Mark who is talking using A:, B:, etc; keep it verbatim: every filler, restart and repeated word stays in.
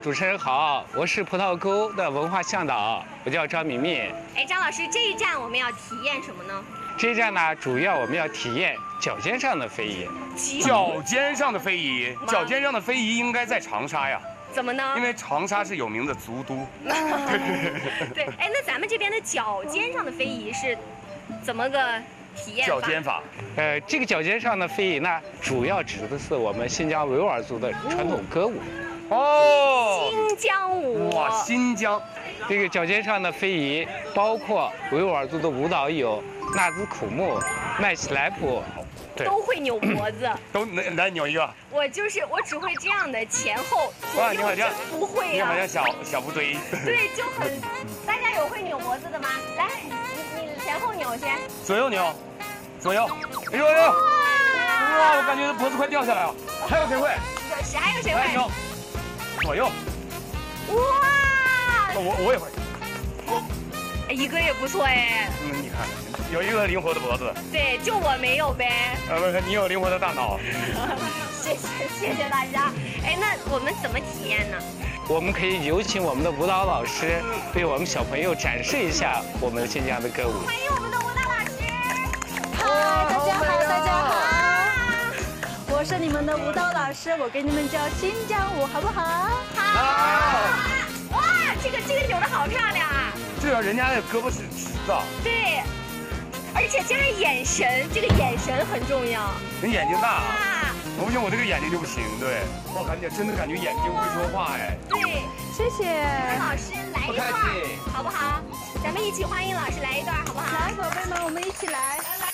A: 主持人好，我是葡萄沟的文化向导，我叫张敏敏。
B: 哎，张老师，这一站我们要体验什么呢？
A: 这一站呢，主要我们要体验脚尖上的非遗。
C: 脚尖上的非遗，脚尖上的非遗应该在长沙呀。
B: 怎么呢？
C: 因为长沙是有名的足都。
B: 对，哎，那咱们这边的脚尖上的非遗是怎么个体验法？
C: 脚尖法。
A: 呃，这个脚尖上的非遗呢，主要指的是我们新疆维吾尔族的传统歌舞。
C: 哦，
B: 新疆舞。
C: 哇，新疆。
A: 这个脚尖上的非遗包括维吾尔族的舞蹈有纳兹苦木、麦起来普。
B: 都会扭脖子，
C: 都来来扭一个。
B: 我就是我只会这样的前后。
C: 哇，你好像
B: 不会啊。
C: 你好像小小部队。
B: 对，就很。大家有会扭脖子的吗？来，你你前后扭先。
C: 左右扭，左右。哎呦哎呦！哇，我感觉脖子快掉下来了。还有谁会？
B: 谁还有谁会？
C: 扭，左右。
B: 哇！
C: 我我也会。
B: 一个也不错哎。
C: 嗯，你看。有一个灵活的脖子，
B: 对，就我没有呗。
C: 呃，不是，你有灵活的大脑。
B: 谢谢谢谢大家。哎，那我们怎么体验呢？
A: 我们可以有请我们的舞蹈老师，为我们小朋友展示一下我们新疆的歌舞。
B: 欢迎我们的舞蹈老师。
D: 嗨，大家好，大家好。我是你们的舞蹈老师，我给你们教新疆舞，好不好？
B: 好。哇，这个这个扭得好漂亮啊！
C: 对啊，人家的胳膊是直的。
B: 对。而且加上眼神，这个眼神很重要。
C: 你眼睛大啊？我不行，我这个眼睛就不行。对，我感觉真的感觉眼睛会说话哎。
B: 对，
D: 谢谢。
B: 老师来一段，好不好？咱们一起欢迎老师来一段，好不好？
D: 来，宝贝们，我们一起来。
B: 来来。